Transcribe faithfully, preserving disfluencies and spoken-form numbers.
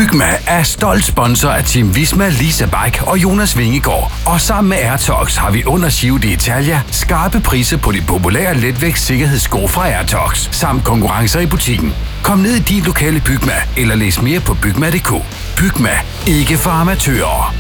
Bygma er stolt sponsor af Team Visma, Lisa Bike og Jonas Vingegaard. Og sammen med Airtox har vi under Giro d'Italia skarpe priser på de populære letvægts sikkerhedssko fra Airtox, samt konkurrencer i butikken. Kom ned i din lokale Bygma, eller læs mere på bygma punktum d k. Bygma, ikke for amatører.